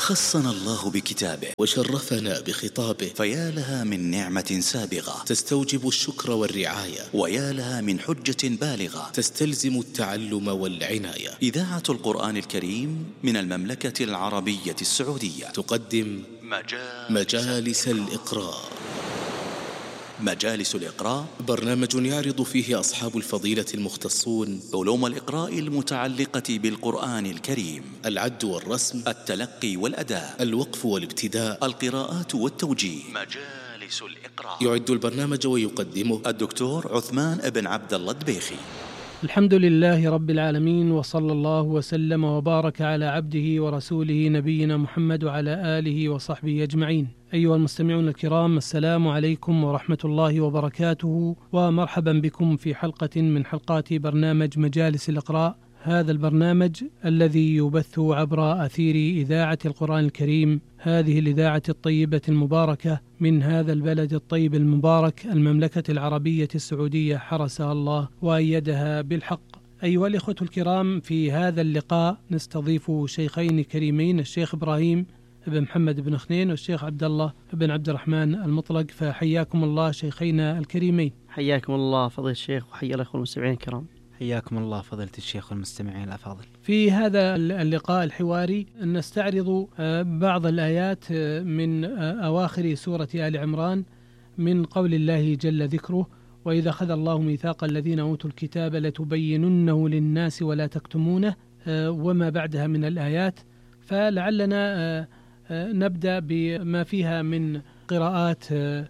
خصنا الله بكتابه وشرفنا بخطابه، فيا لها من نعمة سابغة تستوجب الشكر والرعاية، ويا لها من حجة بالغة تستلزم التعلم والعناية. إذاعة القرآن الكريم من المملكة العربية السعودية تقدم مجالس الإقراء. مجالس الإقراء برنامج يعرض فيه أصحاب الفضيلة المختصون علوم الإقراء المتعلقة بالقرآن الكريم: العد والرسم، التلقي والأداء، الوقف والابتداء، القراءات والتوجيه. مجالس الإقراء. يعد البرنامج ويقدمه الدكتور عثمان بن عبد الله الدبيخي. الحمد لله رب العالمين، وصلى الله وسلم وبارك على عبده ورسوله نبينا محمد وعلى آله وصحبه أجمعين. أيها المستمعون الكرام، السلام عليكم ورحمة الله وبركاته، ومرحبا بكم في حلقة من حلقات برنامج مجالس الإقراء. هذا البرنامج الذي يبث عبر أثير إذاعة القرآن الكريم، هذه الإذاعة الطيبة المباركة من هذا البلد الطيب المبارك، المملكة العربية السعودية، حرسها الله وأيدها بالحق. أيها الإخوة الكرام، في هذا اللقاء نستضيف شيخين كريمين، الشيخ إبراهيم بن محمد بن خنين والشيخ عبد الله بن عبد الرحمن المطلق، فحياكم الله شيخينا الكريمين. حياكم الله فضيلة الشيخ، وحيا الأخوة المستمعين الكرام. حياكم الله فضيلة الشيخ والمستمعين الأفاضل. في هذا اللقاء الحواري نستعرض بعض الآيات من أواخر سورة آل عمران، من قول الله جل ذكره: وإذا أخذ الله ميثاق الذين أوتوا الكتاب لتبيننه للناس ولا تكتمونه، وما بعدها من الآيات. فلعلنا نبدأ بما فيها من قراءات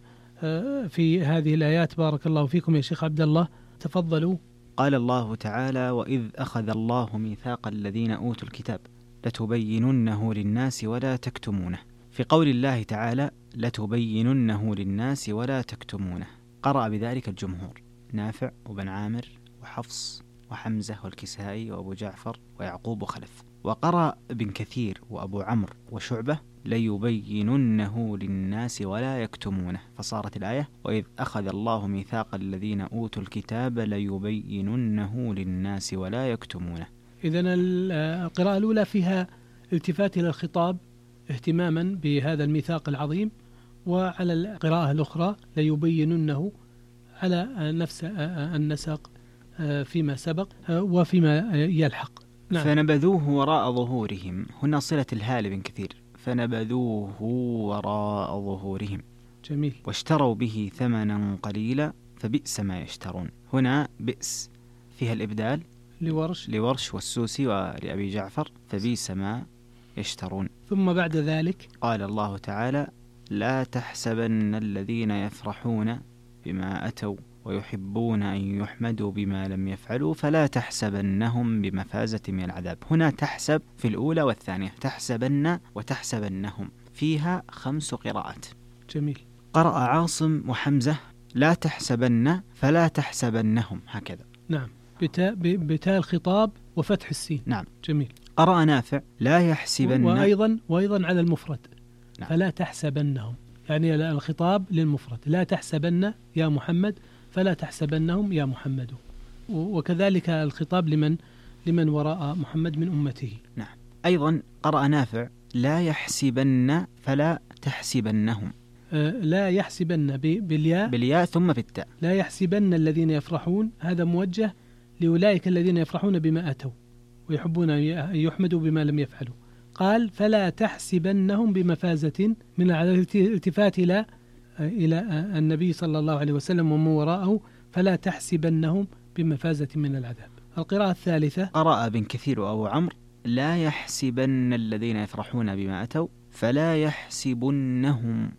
في هذه الآيات. بارك الله فيكم يا شيخ عبد الله، تفضلوا. قال الله تعالى: وإذ أخذ الله ميثاق الذين أوتوا الكتاب لتبيننه للناس ولا تكتمونه. في قول الله تعالى لتبيننه للناس ولا تكتمونه، قرأ بذلك الجمهور: نافع وبن عامر وحفص وحمزة والكسائي وأبو جعفر ويعقوب وخلف. وقرأ ابن كثير وأبو عمرو وشعبة: ليبيننه للناس ولا يكتمونه، فصارت الآية: وإذ أخذ الله ميثاق الذين أوتوا الكتاب ليبيننه للناس ولا يكتمونه. إذن القراءة الأولى فيها التفات إلى الخطاب اهتماما بهذا الميثاق العظيم، وعلى القراءة الأخرى ليبيننه على نفس النسق فيما سبق وفيما يلحق. نعم. فنبذوه وراء ظهورهم، هنا صلة الهال بن كثير، فنبذوه وراء ظهورهم. جميل. واشتروا به ثمنا قليلا فبئس ما يشترون. هنا بئس فيها الإبدال لورش والسوسي ولأبي جعفر، فبئس ما يشترون. ثم بعد ذلك قال الله تعالى: لا تحسبن الذين يفرحون بما أتوا ويحبون أن يحمدوا بما لم يفعلوا فلا تحسبنهم بمفازة من العذاب. هنا تحسب في الأولى والثانية، تحسبن وتحسبنهم، فيها 5 قراءات. جميل. قرأ عاصم وحمزة: لا تحسبن فلا تحسبنهم، هكذا. نعم، بتاء الخطاب وفتح السين. نعم. جميل. قرأ نافع: لا يحسبن، وأيضا على المفرد. نعم. فلا تحسبنهم، يعني الخطاب للمفرد: لا تحسبن يا محمد، فلا تحسبنهم يا محمد. وكذلك الخطاب لمن وراء محمد من أمته. نعم. أيضا قرأ نافع: لا يحسبن فلا تحسبنهم. لا يحسبن بالياء ثم بالتاء. لا يحسبن الذين يفرحون، هذا موجه لأولئك الذين يفرحون بما أتوا ويحبون أن يحمدوا بما لم يفعلوا. قال: فلا تحسبنهم بمفازة من الالتفات إلى النبي صلى الله عليه وسلم ومن وراءه: فلا تحسبنهم بمفازة من العذاب. القراءة الثالثة قرأ ابن كثير وأبو عمرو: لا يحسبن الذين يفرحون بما أتوا فلا يحسبنهم.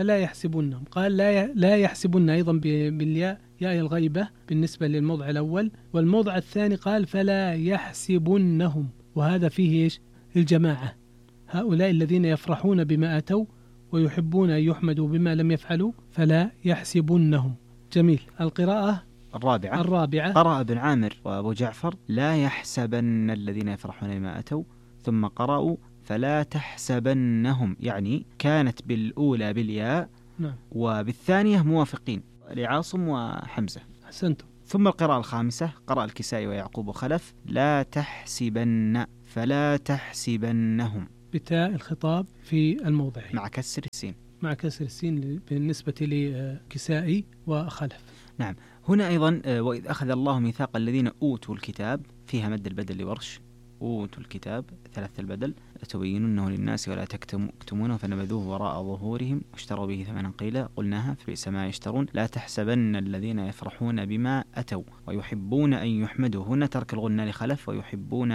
قال لا يحسبن أيضا بالياء، ياء الغيبة بالنسبة للموضع الأول، والموضع الثاني قال: فلا يحسبنهم، وهذا فيه إيش؟ الجماعة، هؤلاء الذين يفرحون بما أتوا ويحبون أن يحمدوا بما لم يفعلوا فلا يحسبنهم. جميل. القراءة الرابعة قرأ ابن عامر وأبو جعفر: لا يحسبن الذين يفرحون بما أتوا، ثم قرأوا: فلا تحسبنهم، يعني كانت بالأولى بالياء. نعم. وبالثانية موافقين لعاصم وحمزة. أحسنتم. ثم القراءة الخامسة قرأ الكسائي ويعقوب وخلف: لا تحسبن فلا تحسبنهم. بتاء الخطاب في الموضعين مع كسر السين. مع كسر السين بالنسبة لكسائي وخلف. نعم. هنا أيضا وإذ أخذ الله ميثاق الذين أوتوا الكتاب، فيها مد البدل لورش، أوتوا الكتاب 3 البدل، لتبيننه للناس ولا تكتمونه فنبذوه وراء ظهورهم واشتروا به ثمنا قليلا قلناها فبئس ما يشترون لا تحسبن الذين يفرحون بما أتوا ويحبون أن يحمدوا، هنا ترك الغنى لخلف، ويحبون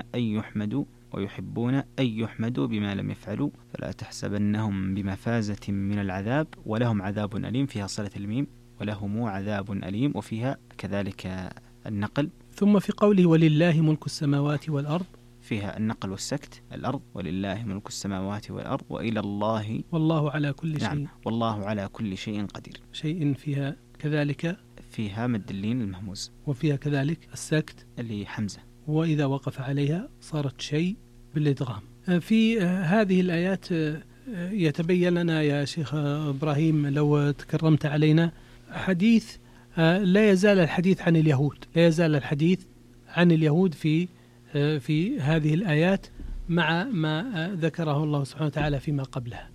أن يحمدوا بما لم يفعلوا فلا تحسبنهم بمفازة من العذاب ولهم عذاب أليم، فيها صلة الميم ولهم عذاب أليم، وفيها كذلك النقل. ثم في قوله ولله ملك السماوات والأرض، فيها النقل والسكت، الأرض ولله ملك السماوات والأرض وإلى الله والله على كل شيء. نعم. والله على كل شيء قدير. شيء فيها كذلك، فيها مد اللين المهموز، وفيها كذلك السكت اللي حمزة، وإذا وقف عليها صارت شيء بالإدغام. في هذه الآيات يتبين لنا يا شيخ إبراهيم لو تكرمت علينا حديث، لا يزال الحديث عن اليهود، لا يزال الحديث عن اليهود في هذه الآيات مع ما ذكره الله سبحانه وتعالى فيما قبلها،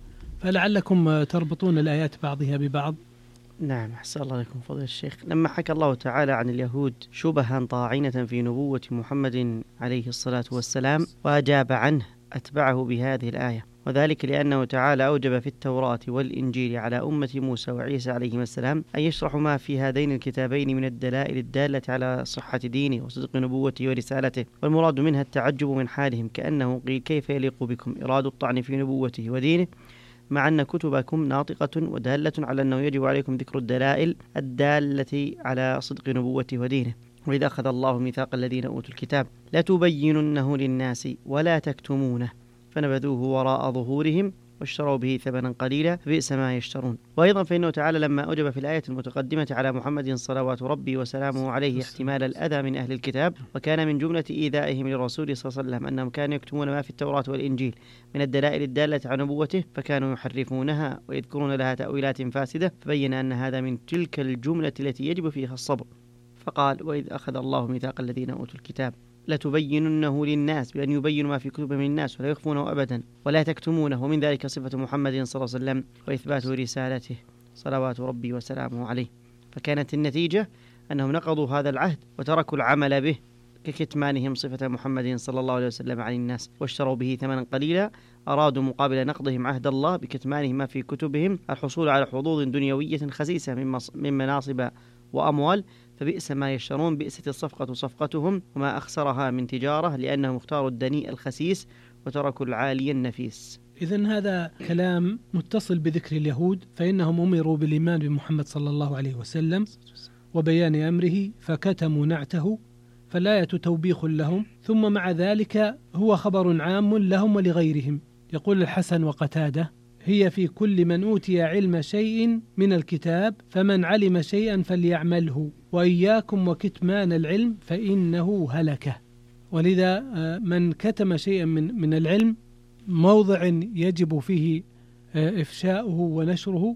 فلعلكم تربطون الآيات بعضها ببعض. نعم، أحسن الله لكم فضيلة الشيخ. لما حكى الله تعالى عن اليهود شبها طاعنة في نبوة محمد عليه الصلاة والسلام وأجاب عنه أتبعه بهذه الآية، وذلك لأنه تعالى أوجب في التوراة والإنجيل على أمة موسى وعيسى عليهما السلام أن يشرحوا ما في هذين الكتابين من الدلائل الدالة على صحة دينه وصدق نبوته ورسالته، والمراد منها التعجب من حالهم، كأنه قيل كيف يليق بكم إرادة الطعن في نبوته ودينه مع أن كتبكم ناطقة ودالة على أنه يجب عليكم ذكر الدلائل الدالة على صدق نبوته ودينه. وإذا أخذ الله ميثاق الذين أوتوا الكتاب لتبيننه للناس ولا تكتمونه فنبذوه وراء ظهورهم واشتروا به ثمنا قليلا فبئس ما يشترون. وأيضا فإنه تعالى لما أوجب في الآية المتقدمة على محمد صلوات ربي وسلامه عليه احتمال الأذى من أهل الكتاب، وكان من جملة إيذائهم للرسول صلى الله عليه وسلم أنهم كانوا يكتمون ما في التوراة والإنجيل من الدلائل الدالة على نبوته فكانوا يحرفونها ويذكرون لها تأويلات فاسدة، فبين أن هذا من تلك الجملة التي يجب فيها الصبر، فقال وإذ أخذ الله ميثاق الذين أوتوا الكتاب لتبيننه للناس بأن يبينوا ما في كتب من الناس ولا يخفونه أبدا ولا تكتمونه، ومن ذلك صفة محمد صلى الله عليه وسلم وإثبات رسالته صلوات ربي وسلامه عليه. فكانت النتيجة أنهم نقضوا هذا العهد وتركوا العمل به ككتمانهم صفة محمد صلى الله عليه وسلم عن الناس، واشتروا به ثمنا قليلا، أرادوا مقابل نقضهم عهد الله بكتمانهم ما في كتبهم الحصول على حظوظ دنيوية خسيسة من مناصب وأموال، فبئس ما يشترون، بئست الصفقة صفقتهم وما أخسرها من تجارة، لأنهم اختاروا الدنيء الخسيس وتركوا العالي النفيس. إذن هذا كلام متصل بذكر اليهود، فإنهم أمروا بالإيمان بمحمد صلى الله عليه وسلم وبيان أمره فكتموا نعته، فالآية توبيخ لهم، ثم مع ذلك هو خبر عام لهم ولغيرهم. يقول الحسن وقتادة هي في كل من أوتي علم شيء من الكتاب فمن علم شيئا فليعمله وإياكم وكتمان العلم فإنه هلكه. ولذا من كتم شيئا من العلم موضع يجب فيه إفشاؤه ونشره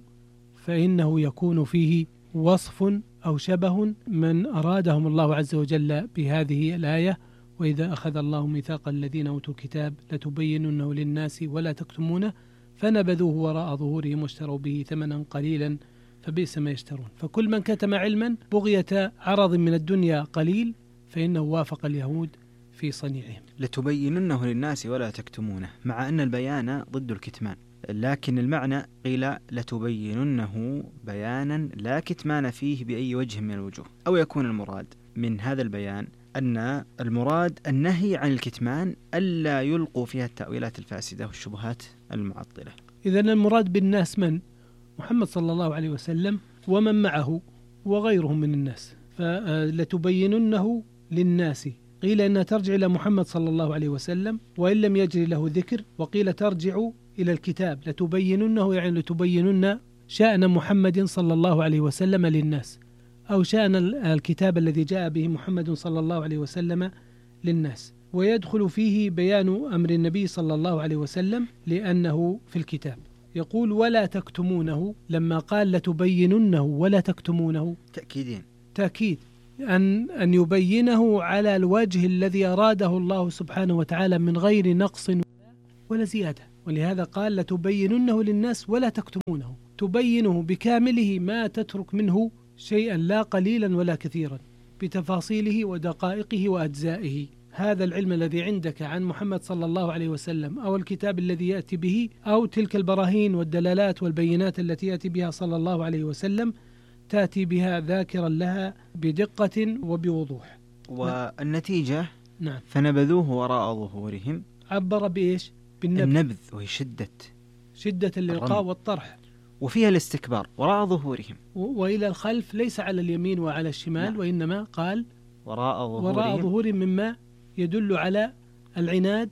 فإنه يكون فيه وصف أو شبه من أرادهم الله عز وجل بهذه الآية وإذا أخذ الله ميثاق الذين أوتوا الكتاب لتبيننه للناس ولا تكتمونه فنبذوه وراء ظهورهم واشتروا به ثمنا قليلا فبئس ما يشترون. فكل من كتم علما بغية عرض من الدنيا قليل فإنه وافق اليهود في صنيعهم. لتبيننه للناس ولا تكتمونه، مع أن البيان ضد الكتمان، لكن المعنى قيل لتبيننه بيانا لا كتمان فيه بأي وجه من الوجوه، أو يكون المراد من هذا البيان أن المراد النهي عن الكتمان ألا يلقوا فيها التأويلات الفاسدة والشبهات المعطلة. إذن المراد بالناس من؟ محمد صلى الله عليه وسلم ومن معه وغيرهم من الناس. فلتبيننه للناس قيل إنها ترجع إلى محمد صلى الله عليه وسلم وإن لم يجري له ذكر، وقيل ترجع إلى الكتاب لتبيننه يعني لتبينن شأن محمد صلى الله عليه وسلم للناس، أو شأن الكتاب الذي جاء به محمد صلى الله عليه وسلم للناس. ويدخل فيه بيان أمر النبي صلى الله عليه وسلم لأنه في الكتاب. يقول ولا تكتمونه، لما قال لتبيننه ولا تكتمونه تأكيدين، تأكيد أن يبينه على الوجه الذي أراده الله سبحانه وتعالى من غير نقص ولا زيادة. ولهذا قال لتبيننه للناس ولا تكتمونه، تبينه بكامله ما تترك منه شيئا لا قليلا ولا كثيرا، بتفاصيله ودقائقه وأجزائه. هذا العلم الذي عندك عن محمد صلى الله عليه وسلم، أو الكتاب الذي يأتي به، أو تلك البراهين والدلالات والبينات التي يأتي بها صلى الله عليه وسلم، تأتي بها ذاكرا لها بدقة وبوضوح. والنتيجة نعم. فنبذوه وراء ظهورهم. عبر بإيش؟ النبذ، وهي شدة الإلقاء والطرح، وفيها الاستكبار وراء ظهورهم، وإلى الخلف، ليس على اليمين وعلى الشمال. نعم. وإنما قال وراء ظهورهم، مما يدل على العناد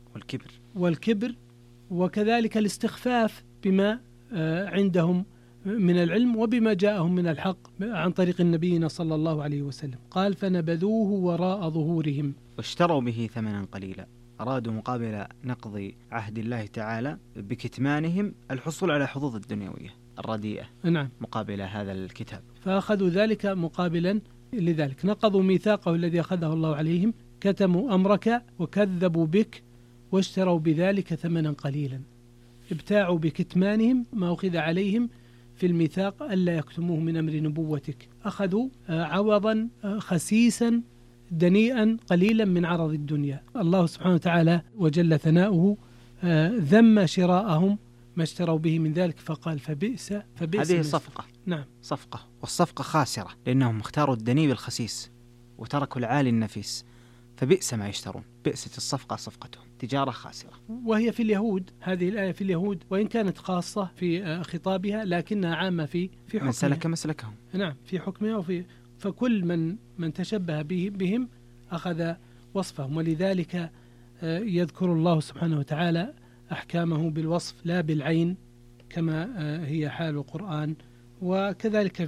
والكبر، وكذلك الاستخفاف بما عندهم من العلم وبما جاءهم من الحق عن طريق النبي صلى الله عليه وسلم. قال فنبذوه وراء ظهورهم واشتروا به ثمنا قليلا. أرادوا مقابل نقض عهد الله تعالى بكتمانهم الحصول على حظوظ الدنيوية الرديئة. نعم. مقابل هذا الكتاب، فأخذوا ذلك مقابلا لذلك، نقضوا ميثاقه الذي أخذه الله عليهم، كتموا أمرك وكذبوا بك واشتروا بذلك ثمنا قليلا. ابتاعوا بكتمانهم ما أخذ عليهم في الميثاق ألا يكتموه من أمر نبوتك، أخذوا عوضا خسيسا دنيئا قليلا من عرض الدنيا. الله سبحانه وتعالى وجل ثناؤه ذم شراءهم ما اشتروا به من ذلك، فقال فبئس هذه صفقة. نعم، صفقة، والصفقة خاسرة لأنهم اختاروا الدنيء بالخسيس وتركوا العالي النفيس، فبئس ما يشترون. بئست الصفقة صفقتهم، تجارة خاسرة. وهي في اليهود، هذه الآية في اليهود، وإن كانت خاصة في خطابها لكنها عامة في حكمها. من سلك مسلكهم. نعم، في حكمها فكل من تشبه بهم أخذ وصفهم. ولذلك يذكر الله سبحانه وتعالى أحكامه بالوصف لا بالعين كما هي حال القرآن، وكذلك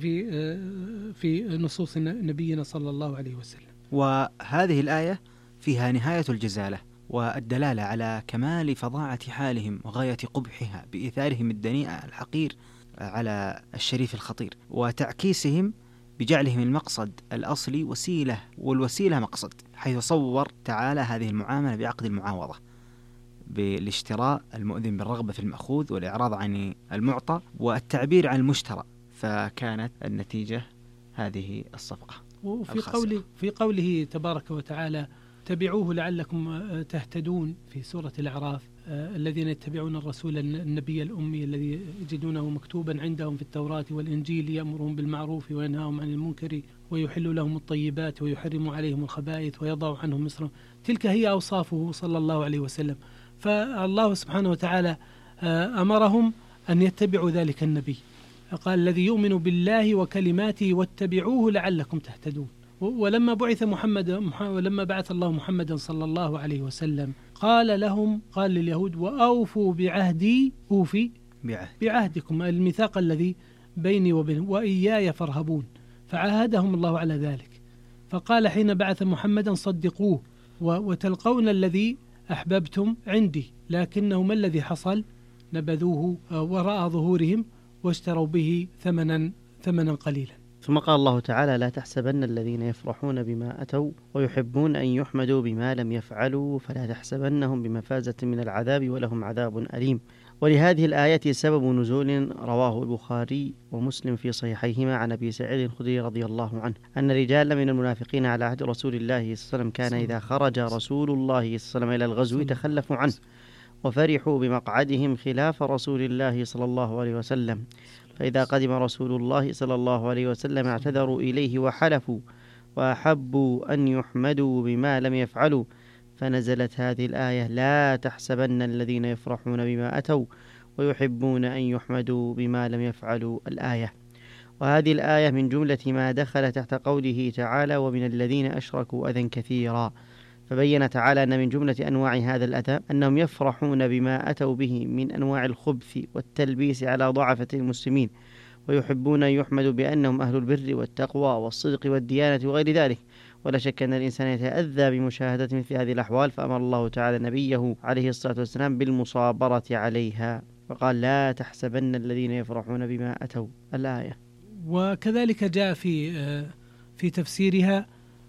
في نصوص نبينا صلى الله عليه وسلم. وهذه الآية فيها نهاية الجزالة والدلالة على كمال فظاعة حالهم وغاية قبحها بإيثارهم الدنيء الحقير على الشريف الخطير، وتعكيسهم بجعلهم المقصد الأصلي وسيلة والوسيلة مقصد، حيث صور تعالى هذه المعاملة بعقد المعاوضة بالاشتراء المؤذن بالرغبة في المأخوذ والإعراض عن المعطى والتعبير عن المشترى، فكانت النتيجة هذه الصفقة. في قوله تبارك وتعالى تبعوه لعلكم تهتدون في سورة الأعراف، الذين يتبعون الرسول النبي الأمي الذي يجدونه مكتوبا عندهم في التوراة والإنجيل يأمرهم بالمعروف وينهاهم عن المنكر ويحل لهم الطيبات ويحرم عليهم الخبائث ويضع عنهم مصرهم. تلك هي أوصافه صلى الله عليه وسلم. فالله سبحانه وتعالى أمرهم أن يتبعوا ذلك النبي، قال الذي يؤمن بالله وكلماته واتبعوه لعلكم تهتدون. ولما بعث الله محمدا صلى الله عليه وسلم قال لليهود وأوفوا بعهدي أوفي بعهدكم، الميثاق الذي بيني وبينهم وإياي فارهبون، فعاهدهم الله على ذلك. فقال حين بعث محمدا صدقوه وتلقون الذي أحببتم عندي، لكنه ما الذي حصل؟ نبذوه وراء ظهورهم واشتروا به ثمنا قليلا. ثم قال الله تعالى لا تحسبن الذين يفرحون بما أتوا ويحبون أن يحمدوا بما لم يفعلوا فلا تحسبنهم بمفازة من العذاب ولهم عذاب أليم. ولهذه الآية سبب نزول رواه البخاري ومسلم في صحيحيهما عن أبي سعيد الخدري رضي الله عنه أن رجالا من المنافقين على عهد رسول الله صلى الله عليه وسلم كان إذا خرج رسول الله صلى الله عليه وسلم إلى الغزو تخلفوا عنه وفرحوا بمقعدهم خلاف رسول الله صلى الله عليه وسلم، فإذا قدم رسول الله صلى الله عليه وسلم اعتذروا إليه وحلفوا وأحبوا أن يحمدوا بما لم يفعلوا، فنزلت هذه الآية لا تحسبن الذين يفرحون بما أتوا ويحبون أن يحمدوا بما لم يفعلوا الآية. وهذه الآية من جملة ما دخل تحت قوله تعالى ومن الذين أشركوا أذى كثيرا، فبين تعالى أن من جملة أنواع هذا الأذى أنهم يفرحون بما أتوا به من أنواع الخبث والتلبيس على ضعفة المسلمين، ويحبون أن يحمدوا بأنهم أهل البر والتقوى والصدق والديانة وغير ذلك. ولا شك أن الإنسان يتأذى بمشاهدة مثل هذه الأحوال، فأمر الله تعالى نبيه عليه الصلاة والسلام بالمصابرة عليها، فقال لا تحسبن الذين يفرحون بما أتوا الآية. وكذلك جاء في تفسيرها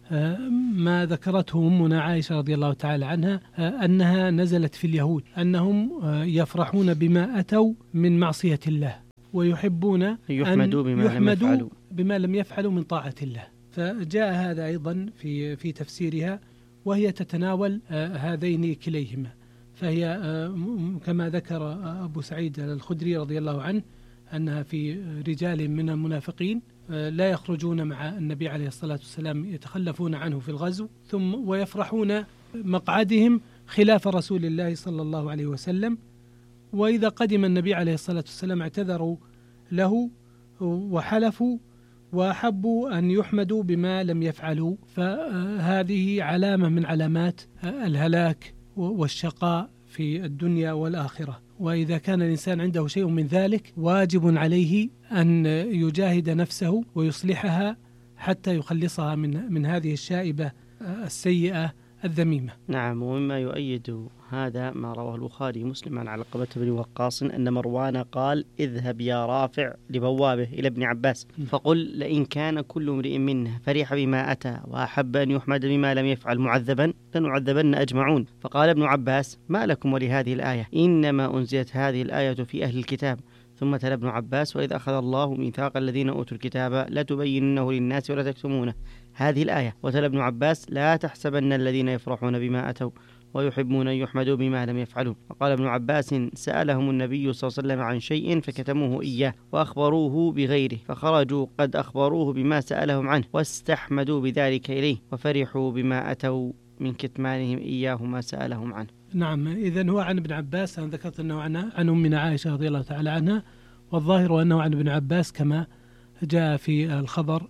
ما ذكرته أمنا عائشة رضي الله تعالى عنها أنها نزلت في اليهود أنهم يفرحون بما أتوا من معصية الله ويحبون أن يحمدوا بما لم يفعلوا من طاعة الله. فجاء هذا أيضا في تفسيرها، وهي تتناول هذين كليهما. فهي كما ذكر أبو سعيد الخدري رضي الله عنه أنها في رجال من المنافقين لا يخرجون مع النبي عليه الصلاة والسلام، يتخلفون عنه في الغزو، ثم ويفرحون مقعدهم خلاف رسول الله صلى الله عليه وسلم، وإذا قدم النبي عليه الصلاة والسلام اعتذروا له وحلفوا وأحبوا أن يحمدوا بما لم يفعلوا. فهذه علامة من علامات الهلاك والشقاء في الدنيا والآخرة. وإذا كان الإنسان عنده شيء من ذلك واجب عليه أن يجاهد نفسه ويصلحها حتى يخلصها من هذه الشائبة السيئة الذميمة. نعم. ومما يؤيد هذا ما رواه البخاري مسلم عن علقمة بن وقاص أن مروان قال: اذهب يا رافع لبوابه إلى ابن عباس فقل: لئن كان كل امرئ منه فرح بما أتى وأحب أن يحمد بما لم يفعل معذبا لنعذبن أجمعون. فقال ابن عباس: ما لكم ولهذه الآية؟ إنما أنزلت هذه الآية في أهل الكتاب. ثم تلا ابن عباس: وإذ أخذ الله ميثاق الذين أوتوا الكتاب لتبيننه للناس ولا تكتمونه، هذه الآية. وتلا ابن عباس: لا تحسبن الذين يفرحون بما أتوا ويحبون أن يحمدوا بما لم يفعلوا. وقال ابن عباس: سألهم النبي صلى الله عليه وسلم عن شيء فكتموه إياه وأخبروه بغيره، فخرجوا قد أخبروه بما سألهم عنه واستحمدوا بذلك إليه، وفرحوا بما أتوا من كتمانهم إياه ما سألهم عنه. نعم. إذن هو عن ابن عباس. أنا ذكرت أنه عن أمنا عائشة رضي الله تعالى عنها، والظاهر أنه عن ابن عباس كما جاء في الخبر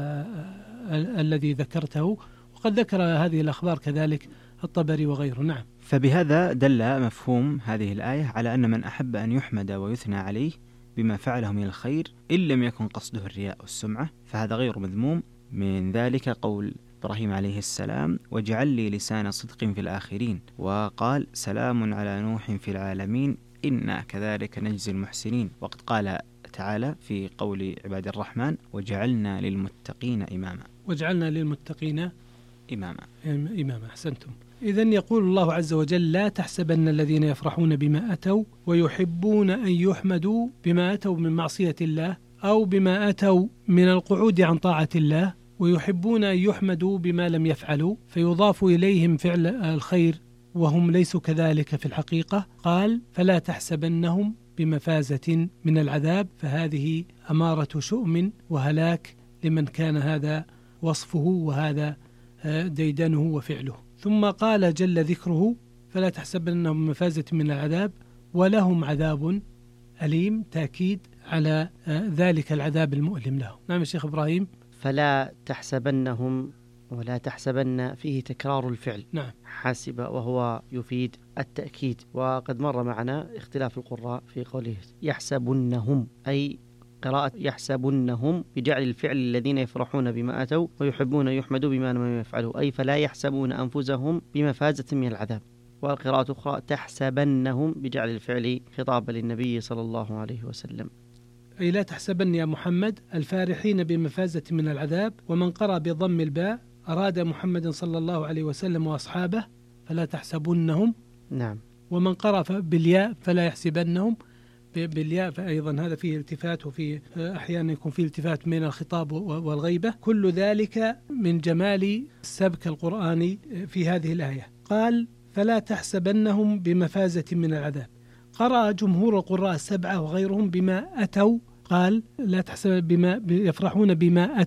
الذي ذكرته، وقد ذكر هذه الأخبار كذلك الطبري وغيره. نعم. فبهذا دل مفهوم هذه الآية على أن من أحب أن يحمد ويثنى عليه بما فعله من الخير إن لم يكن قصده الرياء والسمعة فهذا غير مذموم. من ذلك قول إبراهيم عليه السلام: واجعل لي لسان صدق في الآخرين، وقال: سلام على نوح في العالمين إنا كذلك نجزي المحسنين. وقد قال تعالى في قول عباد الرحمن: وجعلنا للمتقين إماما. وجعلنا للمتقين إماما. أحسنتم. إذن يقول الله عز وجل: لا تحسبن الذين يفرحون بما أتوا ويحبون أن يحمدوا بما أتوا من معصية الله أو بما أتوا من القعود عن طاعة الله، ويحبون أن يحمدوا بما لم يفعلوا، فيضاف إليهم فعل الخير وهم ليسوا كذلك في الحقيقة. قال: فلا تحسبنهم بمفازة من العذاب. فهذه أمارة شؤم وهلاك لمن كان هذا وصفه وهذا ديدنه وفعله. ثم قال جل ذكره: فلا تحسبنهم بمفازة من العذاب ولهم عذاب أليم، تأكيد على ذلك العذاب المؤلم له. نعم يا شيخ إبراهيم. فلا تحسبنهم ولا تحسبن فيه تكرار الفعل. نعم. حسب وهو يفيد التأكيد. وقد مر معنا اختلاف القراء في قوله يحسبنهم، أي قراءة يحسبنهم بجعل الفعل الذين يفرحون بما أتوا ويحبون أن يحمدوا بما لم يفعلوا، أي فلا يحسبون أنفسهم بمفازة من العذاب. والقراءة أخرى تحسبنهم بجعل الفعل خطابا للنبي صلى الله عليه وسلم، أي لا تحسبن يا محمد الفارحين بمفازة من العذاب. ومن قرأ بضم الباء أراد محمد صلى الله عليه وسلم وأصحابه فلا تحسبنهم. نعم. ومن قرأ بالياء فلا يحسبنهم بالياء، فأيضا هذا فيه التفات، وفي أحيانا يكون فيه التفات من الخطاب والغيبة. كل ذلك من جمال السبك القرآني في هذه الآية. قال: فلا تحسبنهم بمفازة من العذاب. قرأ جمهور القراء السبعة وغيرهم بما أتوا. قال: لا تحسب بما يفرحون بما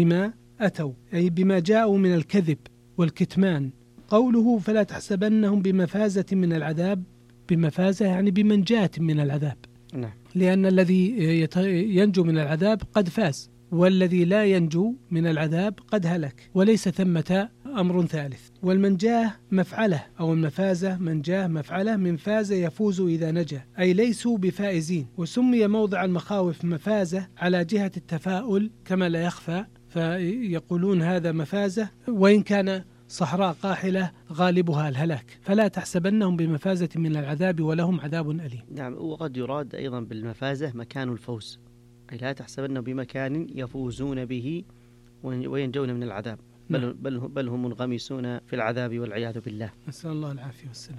أتوا أي بما جاءوا من الكذب والكتمان. قوله فلا تحسبنهم بمفازة من العذاب، بمفازة يعني بمنجاة من العذاب. نعم. لأن الذي ينجو من العذاب قد فاز، والذي لا ينجو من العذاب قد هلك، وليس ثمة أمر ثالث. والمنجاه مفعلة، أو المفازة منجاه مفعلة من فاز يفوز إذا نجا، أي ليسوا بفائزين. وسمي موضع المخاوف مفازة على جهة التفاؤل كما لا يخفى، فيقولون هذا مفازة وإن كان صحراء قاحلة غالبها الهلاك. فلا تحسبنهم بمفازة من العذاب ولهم عذاب أليم. نعم. وقد يراد أيضا بالمفازة مكان الفوز، أي لا تحسبنهم بمكان يفوزون به وينجون من العذاب. بل هم منغمسون في العذاب والعياذ بالله، نسأل الله العافية والسلام.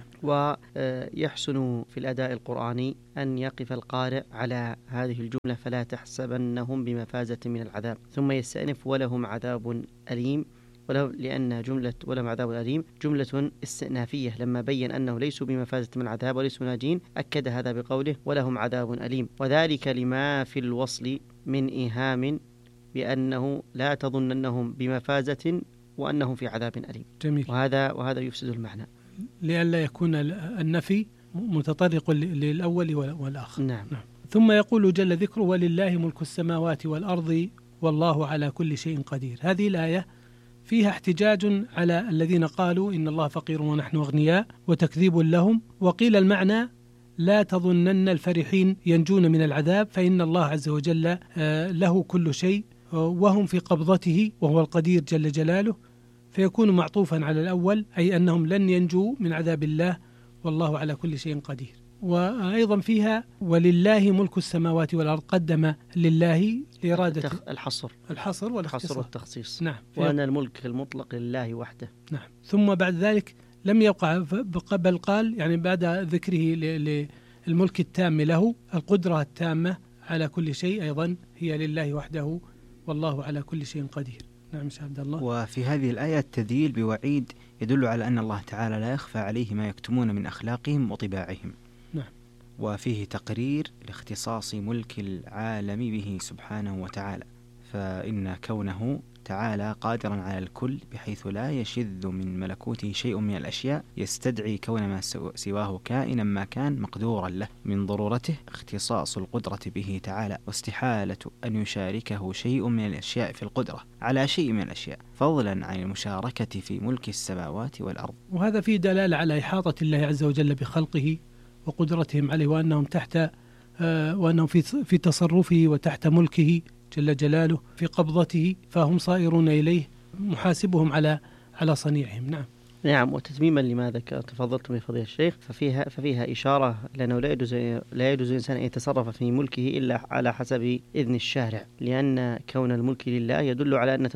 ويحسن في الأداء القرآني أن يقف القارئ على هذه الجملة فلا تحسبنهم بمفازة من العذاب، ثم يستأنف ولهم عذاب أليم، لأن جملة ولهم عذاب أليم جملة استئنافية، لما بين أنه ليسوا بمفازة من العذاب وليسوا ناجين أكد هذا بقوله ولهم عذاب أليم، وذلك لما في الوصل من إيهام بأنه لا تظن أنهم بمفازة وأنهم في عذاب أليم. جميل. وهذا يفسد المعنى لئلا يكون النفي متطرق للأول والآخر. نعم. ثم يقول جل ذكره ولله ملك السماوات والأرض والله على كل شيء قدير. هذه الآية فيها احتجاج على الذين قالوا إن الله فقير ونحن أغنياء وتكذيب لهم، وقيل المعنى لا تظنن الفرحين ينجون من العذاب فإن الله عز وجل له كل شيء وهم في قبضته وهو القدير جل جلاله، فيكون معطوفا على الأول أي أنهم لن ينجوا من عذاب الله والله على كل شيء قدير. وأيضا فيها ولله ملك السماوات والأرض، قدم لله لإرادة الحصر والتخصيص. نعم. وأن الملك المطلق لله وحده. نعم. ثم بعد ذلك لم يقع بل قال يعني بعد ذكره للملك التام له القدرة التامة على كل شيء أيضا هي لله وحده والله على كل شيء قدير. نعم شاء عبد الله. وفي هذه الآية تذيل بوعيد يدل على أن الله تعالى لا يخفى عليه ما يكتمون من أخلاقهم وطباعهم. نعم. وفيه تقرير لاختصاص ملك العالم به سبحانه وتعالى، فإن كونه تعالى قادرا على الكل بحيث لا يشذ من ملكوته شيء من الأشياء يستدعي كون ما سواه كائنا ما كان مقدورا له، من ضرورته اختصاص القدرة به تعالى واستحالة أن يشاركه شيء من الأشياء في القدرة على شيء من الأشياء، فضلا عن المشاركة في ملك السماوات والأرض. وهذا فيه دلالة على إحاطة الله عز وجل بخلقه وقدرتهم عليه، وأنهم في تصرفه وتحت ملكه جل جلاله في قبضته، فهم صائرون إليه محاسبهم على صنيعهم. نعم. وتتميما لما تفضلت من فضيلة الشيخ، ففيها إشارة لأنه لا يجوز الإنسان أن يتصرف في ملكه إلا على حسب إذن الشارع، لأن كون الملك لله يدل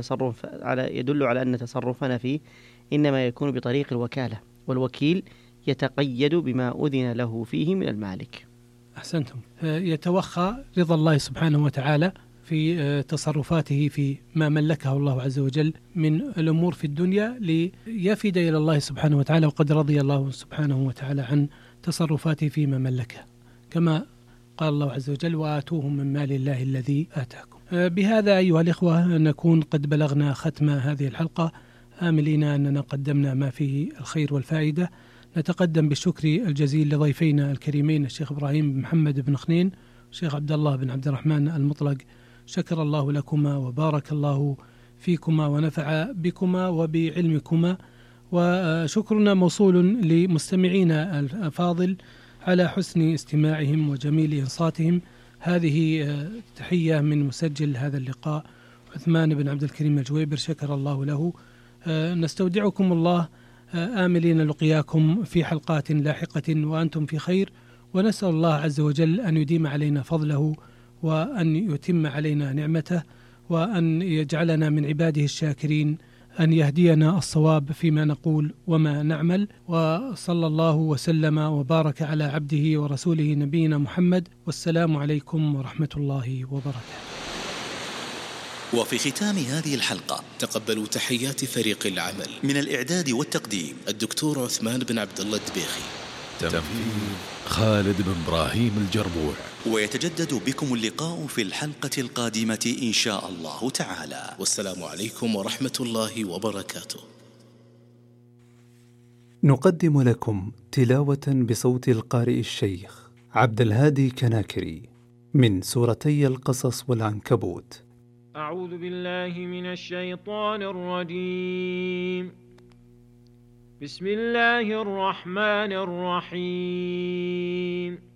على أن تصرفنا فيه إنما يكون بطريق الوكالة، والوكيل يتقيد بما أذن له فيه من المالك. أحسنتم. يتوخى رضا الله سبحانه وتعالى في تصرفاته في ما ملكه الله عز وجل من الأمور في الدنيا ليفد إلى الله سبحانه وتعالى، وقد رضي الله سبحانه وتعالى عن تصرفاته فيما ملكه، كما قال الله عز وجل وآتوهم من مال الله الذي آتاكم. بهذا أيها الإخوة نكون قد بلغنا ختم هذه الحلقة، آملين أننا قدمنا ما فيه الخير والفائدة. نتقدم بالشكر الجزيل لضيفينا الكريمين الشيخ إبراهيم بن محمد بن خنين والشيخ عبد الله بن عبد الرحمن المطلق، شكر الله لكما وبارك الله فيكما ونفع بكما وبعلمكما. وشكرنا موصول لمستمعينا الأفاضل على حسن استماعهم وجميل إنصاتهم. هذه تحية من مسجل هذا اللقاء عثمان بن عبد الكريم الجويبر، شكر الله له. نستودعكم الله آملين لقياكم في حلقات لاحقة وأنتم في خير، ونسأل الله عز وجل أن يديم علينا فضله وأن يتم علينا نعمته وأن يجعلنا من عباده الشاكرين، أن يهدينا الصواب فيما نقول وما نعمل. وصلى الله وسلم وبارك على عبده ورسوله نبينا محمد، والسلام عليكم ورحمة الله وبركاته. وفي ختام هذه الحلقة تقبلوا تحيات فريق العمل من الإعداد والتقديم الدكتور عثمان بن عبد الله الدبيخي، تنفيذ خالد بن إبراهيم الجربوع. ويتجدد بكم اللقاء في الحلقة القادمة إن شاء الله تعالى، والسلام عليكم ورحمة الله وبركاته. نقدم لكم تلاوة بصوت القارئ الشيخ عبد الهادي كناكري من سورتي القصص والعنكبوت. أعوذ بالله من الشيطان الرجيم. بسم الله الرحمن الرحيم.